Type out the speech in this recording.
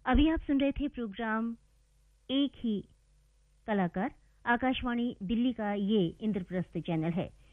अभी आप सुन रहे थे प्रोग्राम एक ही कलाकार, आकाशवाणी दिल्ली का ये इंद्रप्रस्थ चैनल है।